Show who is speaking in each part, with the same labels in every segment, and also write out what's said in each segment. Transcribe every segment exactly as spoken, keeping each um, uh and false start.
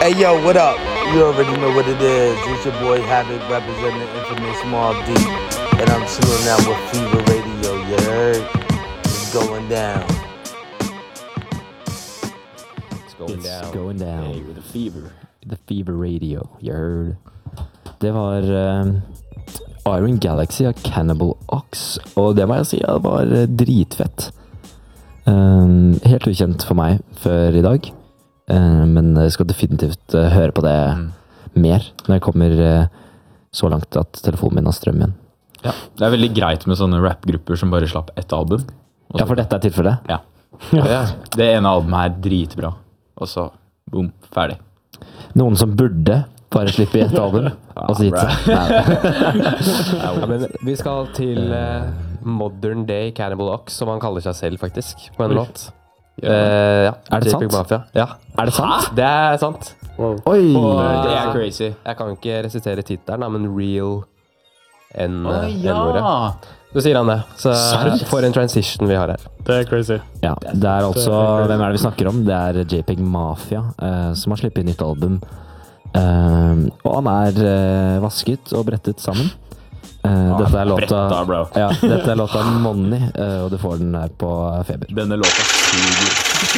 Speaker 1: Hey yo, what up? You already know what it is. It's your boy Havoc representing the infamous Small D. And I'm chilling out with Fever Radio, you heard? It's going down.
Speaker 2: It's going
Speaker 3: It's
Speaker 2: down.
Speaker 3: going down.
Speaker 2: Hey, with a fever.
Speaker 3: The Fever Radio, you heard. Det var um, Iron Galaxy av Cannibal Ox, og det må jeg si, det var uh, dritfett. Um, helt ukjent for meg før i dag, uh, men jeg skal definitivt uh, høre på det mm. mer når jeg kommer uh, så langt at telefonen min har strøm igjen.
Speaker 2: Ja, det er veldig greit med sånne rap-grupper som bare slapp ett album.
Speaker 3: Ja, for dette er tilfellet?
Speaker 2: Ja. ja. Det ene albumet er dritbra, og så, boom, ferdig.
Speaker 3: Noen som burde bare slippe i et album, og så gitt seg.
Speaker 4: Ja, men vi skal til uh, Modern Day Cannibal Ox, som han kaller seg selv faktisk, på en
Speaker 2: Oi.
Speaker 4: låt. Ja. Uh, ja.
Speaker 3: Er det
Speaker 4: J P
Speaker 3: sant?
Speaker 4: Mafia. Ja.
Speaker 3: Er det sant?
Speaker 4: Det er sant.
Speaker 3: Oi!
Speaker 4: Og,
Speaker 2: Det er
Speaker 4: uh,
Speaker 2: crazy.
Speaker 4: Jeg kan ikke resitere tittelen, men Real N
Speaker 2: Å
Speaker 4: uh,
Speaker 2: ja!
Speaker 4: N-ordet. Så sier han det. Så
Speaker 2: Sant?
Speaker 4: for en transition vi har her.
Speaker 5: Det er crazy.
Speaker 3: Ja, det er altså, hvem er det vi snakker om? Det er J P Mafia, eh, som har slippet inn nytt album. Eh, og han er eh, vasket og brettet sammen. Eh, dette er låta,
Speaker 2: bretta, bro.
Speaker 3: ja, dette er låta Money, eh, og du får den her på Feber.
Speaker 2: Denne låta suger.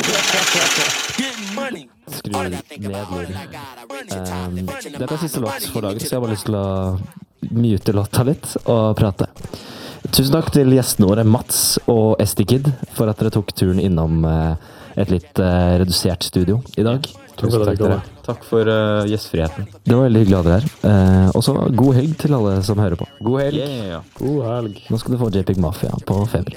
Speaker 3: Skru ned lyden. Eh, dette er siste låt for dagen, så jeg har bare lyst til å mute låta litt og prate. Tusen takk til gjestene våre Mats og Estikid for at dere tok turen innom eh, et litt eh, redusert studio i dag.
Speaker 5: Tusen takk til dere.
Speaker 2: Takk for uh, gjestfriheten.
Speaker 3: Det var veldig hyggelig å ha dere her. Eh, og så god helg til alle som hører på.
Speaker 4: God helg.
Speaker 2: Yeah.
Speaker 5: God helg.
Speaker 3: Nå skal du få J P Mafia på Feber.